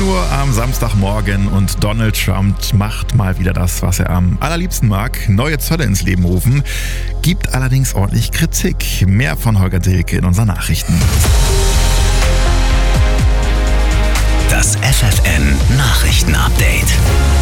Uhr am Samstagmorgen und Donald Trump macht mal wieder das, was er am allerliebsten mag. Neue Zölle ins Leben rufen, gibt allerdings ordentlich Kritik. Mehr von Holger Dilke in unseren Nachrichten. Das FFN-Nachrichten-Update.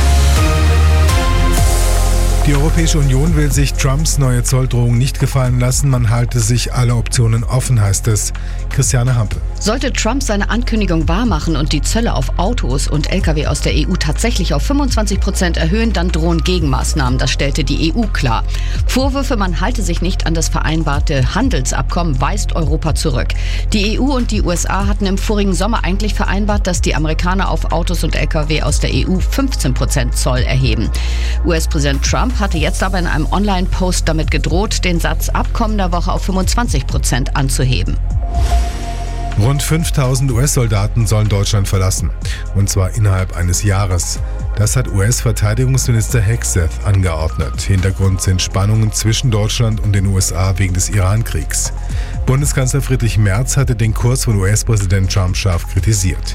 Die Europäische Union will sich Trumps neue Zolldrohung nicht gefallen lassen. Man halte sich alle Optionen offen, heißt es. Christiane Hampe. Sollte Trump seine Ankündigung wahrmachen und die Zölle auf Autos und Lkw aus der EU tatsächlich auf 25% erhöhen, dann drohen Gegenmaßnahmen. Das stellte die EU klar. Vorwürfe, man halte sich nicht an das vereinbarte Handelsabkommen, weist Europa zurück. Die EU und die USA hatten im vorigen Sommer eigentlich vereinbart, dass die Amerikaner auf Autos und Lkw aus der EU 15% Zoll erheben. US-Präsident Trump hatte jetzt aber in einem Online-Post damit gedroht, den Satz ab kommender Woche auf 25% anzuheben. Rund 5000 US-Soldaten sollen Deutschland verlassen, und zwar innerhalb eines Jahres. Das hat US-Verteidigungsminister Hegseth angeordnet. Hintergrund sind Spannungen zwischen Deutschland und den USA wegen des Iran-Kriegs. Bundeskanzler Friedrich Merz hatte den Kurs von US-Präsident Trump scharf kritisiert.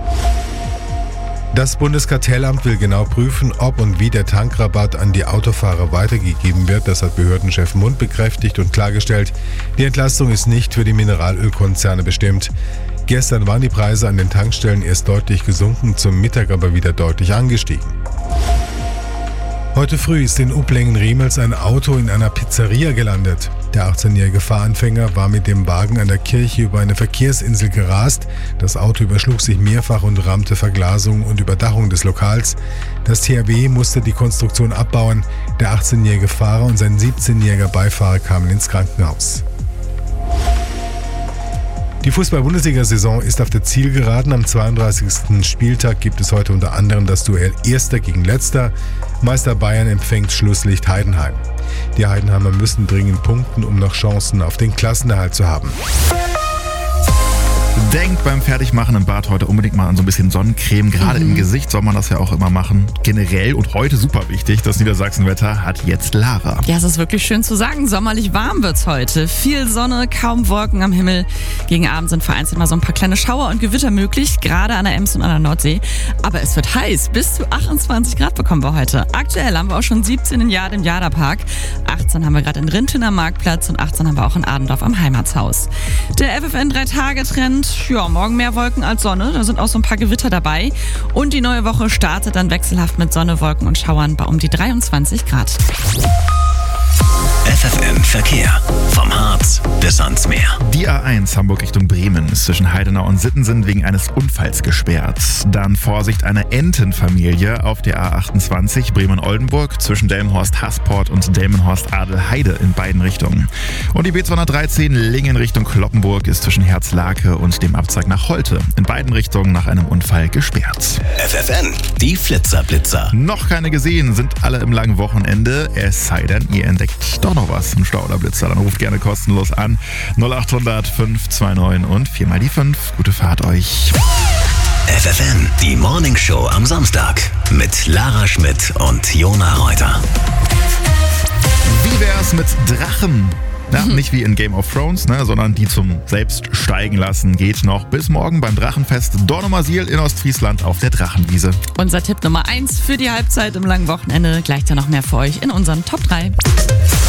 Das Bundeskartellamt will genau prüfen, ob und wie der Tankrabatt an die Autofahrer weitergegeben wird. Das hat Behördenchef Mund bekräftigt und klargestellt. Die Entlastung ist nicht für die Mineralölkonzerne bestimmt. Gestern waren die Preise an den Tankstellen erst deutlich gesunken, zum Mittag aber wieder deutlich angestiegen. Heute früh ist in Uplengen-Riemels ein Auto in einer Pizzeria gelandet. Der 18-jährige Fahranfänger war mit dem Wagen an der Kirche über eine Verkehrsinsel gerast. Das Auto überschlug sich mehrfach und rammte Verglasung und Überdachung des Lokals. Das THW musste die Konstruktion abbauen. Der 18-jährige Fahrer und sein 17-jähriger Beifahrer kamen ins Krankenhaus. Die Fußball-Bundesliga-Saison ist auf der Zielgeraden. Am 32. Spieltag gibt es heute unter anderem das Duell Erster gegen Letzter. Meister Bayern empfängt Schlusslicht Heidenheim. Die Heidenheimer müssen dringend punkten, um noch Chancen auf den Klassenerhalt zu haben. Denkt beim Fertigmachen im Bad heute unbedingt mal an so ein bisschen Sonnencreme. Gerade im Gesicht soll man das ja auch immer machen. Generell und heute super wichtig, das Niedersachsenwetter hat jetzt Lara. Ja, es ist wirklich schön zu sagen. Sommerlich warm wird's heute. Viel Sonne, kaum Wolken am Himmel. Gegen Abend sind vereinzelt mal so ein paar kleine Schauer und Gewitter möglich, gerade an der Ems und an der Nordsee. Aber es wird heiß. Bis zu 28 Grad bekommen wir heute. Aktuell haben wir auch schon 17 in Jade im Jaderpark. 18 haben wir gerade in Rintelner Marktplatz und 18 haben wir auch in Adendorf am Heimatshaus. Der FFN 3-Tage-Trend. Ja, morgen mehr Wolken als Sonne, da sind auch so ein paar Gewitter dabei. Und die neue Woche startet dann wechselhaft mit Sonne, Wolken und Schauern bei um die 23 Grad. FFN Verkehr. Vom Harz bis ans Meer. Die A1 Hamburg Richtung Bremen ist zwischen Heidenau und Sittensen wegen eines Unfalls gesperrt. Dann Vorsicht, eine Entenfamilie auf der A28 Bremen-Oldenburg zwischen Delmenhorst-Hasport und Delmenhorst-Adelheide in beiden Richtungen. Und die B213 Lingen Richtung Kloppenburg ist zwischen Herzlake und dem Abzweig nach Holte in beiden Richtungen nach einem Unfall gesperrt. FFN, die Flitzer-Blitzer. Noch keine gesehen, sind alle im langen Wochenende, es sei denn, ihr entdeckt doch noch was, ein Stau oder Blitzer, dann ruft gerne kostenlos an 0800 529 und 4 mal die 5. Gute Fahrt euch. FFN, die Morning Show am Samstag mit Lara Schmidt und Jona Reuter. Wie wär's mit Drachen? Ja, nicht wie in Game of Thrones, sondern die zum Selbststeigen lassen geht noch bis morgen beim Drachenfest Dornumersiel in Ostfriesland auf der Drachenwiese. Unser Tipp Nummer 1 für die Halbzeit im langen Wochenende. Gleich dann noch mehr für euch in unseren Top 3.